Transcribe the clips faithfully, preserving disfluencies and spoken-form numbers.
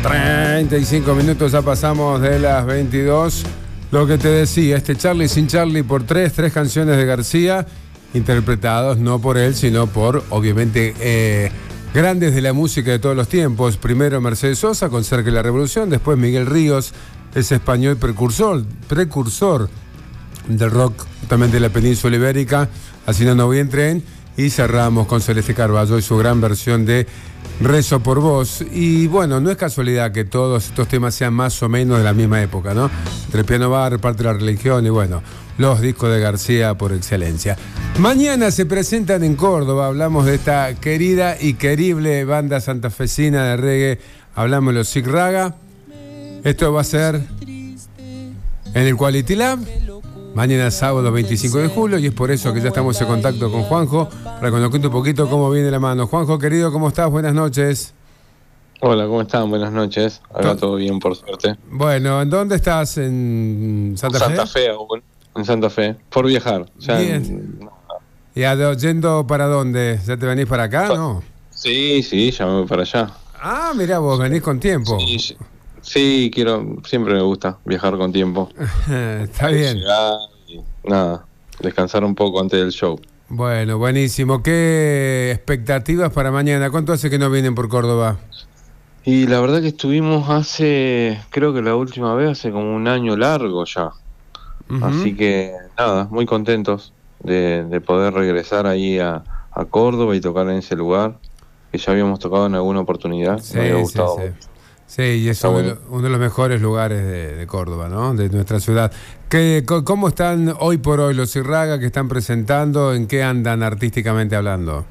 treinta y cinco minutos, ya pasamos de las veintidós. Lo que te decía, este Charlie sin Charlie por tres, tres canciones de García, interpretados no por él, sino por, obviamente, eh, grandes de la música de todos los tiempos. Primero Mercedes Sosa con Cerca de la Revolución, después Miguel Ríos, ese español precursor, precursor del rock también de la península ibérica, haciendo No voy en tren, y cerramos con Celeste Carballo y su gran versión de Rezo por vos. Y bueno, no es casualidad que todos estos temas sean más o menos de la misma época, ¿no? Entre el piano bar, parte de la religión y bueno, los discos de García por excelencia. Mañana se presentan en Córdoba, hablamos de esta querida y querible banda santafesina de reggae, hablamos de los Sick Raga. Esto va a ser en el Quality Lab, mañana sábado veinticinco de julio, y es por eso que ya estamos en contacto con Juanjo, para que nos cuente un poquito cómo viene la mano. Juanjo, querido, ¿cómo estás? Buenas noches. Hola, ¿cómo están? Buenas noches. Acá todo bien, por suerte. Bueno, ¿en dónde estás? ¿En Santa Fe? Santa Fe, aún. En Santa Fe, por viajar. Ya bien. En... ¿Y a, yendo para dónde? ¿Ya te venís para acá, no? Sí, sí, ya me voy para allá. Ah, mirá, vos venís con tiempo. Sí, sí. Sí, quiero, siempre me gusta viajar con tiempo. Está bien. Llegar y nada, descansar un poco antes del show. Bueno, buenísimo. ¿Qué expectativas para mañana? ¿Cuánto hace que no vienen por Córdoba? Y la verdad que estuvimos hace, creo que la última vez hace como un año largo ya. Uh-huh. Así que nada, muy contentos de, de poder regresar ahí a, a Córdoba y tocar en ese lugar, que ya habíamos tocado en alguna oportunidad. Sí, me había gustado. Sí, sí. Sí, y es uno, bueno. uno de los mejores lugares de, de Córdoba, ¿no? De nuestra ciudad. ¿Qué, ¿Cómo están hoy por hoy los Sick Raga que están presentando? ¿En qué andan artísticamente hablando?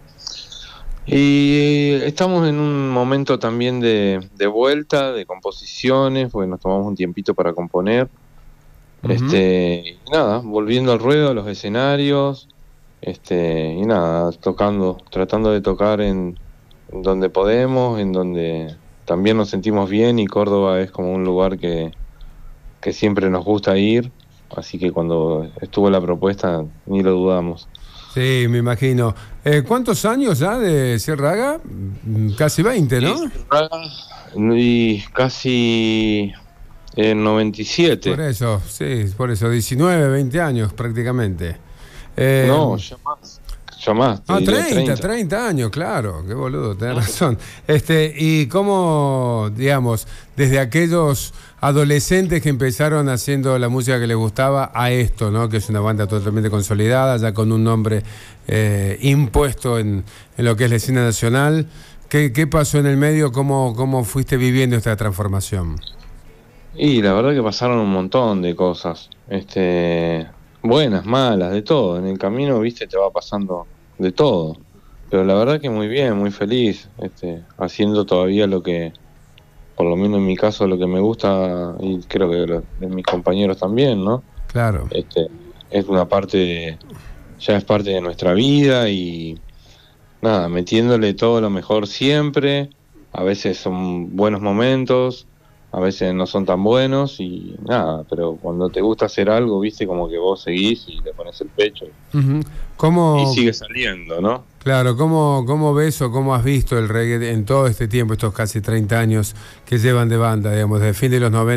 Y estamos en un momento también de, de vuelta, de composiciones, porque nos tomamos un tiempito para componer. Uh-huh. Este, y nada, volviendo al ruedo, a los escenarios, este, y nada, tocando, tratando de tocar en, en donde podemos, en donde también nos sentimos bien, y Córdoba es como un lugar que, que siempre nos gusta ir, así que cuando estuvo la propuesta ni lo dudamos. Sí, me imagino. Eh, ¿Cuántos años ya de Sick Raga? Casi veinte, ¿no? Sí, Sick Raga, y casi en noventa y siete. Por eso, sí, por eso, diecinueve, veinte años prácticamente. Eh, no, ya más. Ya más, ah, treinta, treinta años, claro, qué boludo, tenés razón. Este, y cómo, digamos, desde aquellos adolescentes que empezaron haciendo la música que les gustaba a esto, ¿no? Que es una banda totalmente consolidada, ya con un nombre eh, impuesto en, en lo que es la escena nacional. ¿Qué, qué pasó en el medio? ¿Cómo, cómo fuiste viviendo esta transformación? Y la verdad que pasaron un montón de cosas, este, buenas, malas, de todo. En el camino, viste, te va pasando de todo, pero la verdad que muy bien, muy feliz, este, haciendo todavía lo que, por lo menos en mi caso, lo que me gusta, y creo que lo, de mis compañeros también, ¿no? Claro. Este, es una parte, de, ya es parte de nuestra vida, y nada, metiéndole todo lo mejor siempre. A veces son buenos momentos, a veces no son tan buenos, y nada, pero cuando te gusta hacer algo, viste, como que vos seguís y le pones el pecho. Uh-huh. ¿Cómo, y sigue saliendo, ¿no? Claro, ¿cómo, ¿cómo ves o cómo has visto el reggae en todo este tiempo, estos casi treinta años que llevan de banda, digamos, desde el fin de los noventa?